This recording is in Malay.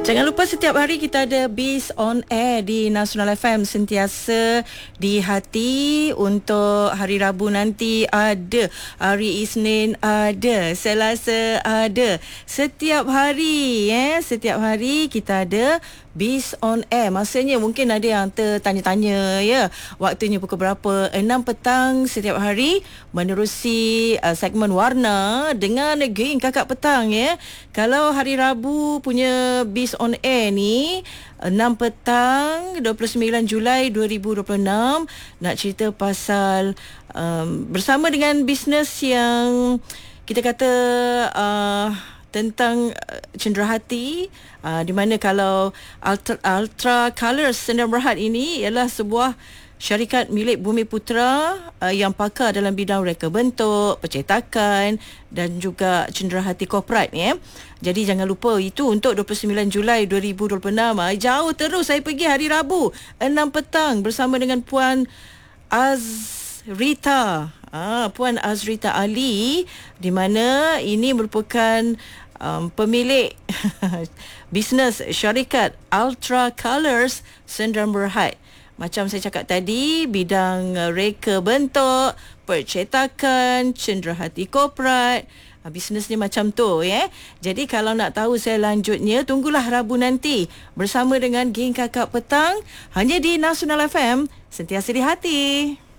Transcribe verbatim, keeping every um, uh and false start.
Jangan lupa setiap hari kita ada Biz on Air di Nasional F M, sentiasa di hati. Untuk hari Rabu nanti ada, hari Isnin ada, Selasa ada. Setiap hari eh setiap hari kita ada Biz on Air. Masanya mungkin ada yang tertanya-tanya ya, waktunya pukul berapa? enam petang setiap hari menerusi uh, segmen Warna dengan geng Kakak Petang ya. Kalau hari Rabu punya Biz on Air ni enam petang dua puluh sembilan Julai dua ribu dua puluh enam, nak cerita pasal um, bersama dengan bisnes yang kita kata uh, tentang uh, cenderahati, uh, di mana kalau Ultra, Ultra Colours Sdn Bhd ini ialah sebuah syarikat milik Bumi Putra uh, yang pakar dalam bidang reka bentuk, percetakan dan juga cenderahati korporat ya. Jadi jangan lupa itu untuk dua puluh sembilan Julai dua ribu dua puluh enam. Uh, jauh terus saya pergi hari Rabu enam petang bersama dengan Puan Azrita. Ah, Puan Azrita Ali, di mana ini merupakan um, pemilik bisnes syarikat Ultra Colours Sdn Bhd. Macam saya cakap tadi, bidang uh, reka bentuk, percetakan, cenderahati korporat, uh, bisnes ni macam tu ya. Jadi kalau nak tahu saya lanjutnya, tunggulah Rabu nanti bersama dengan geng Kakak Petang hanya di Nasional F M, sentiasa di hati.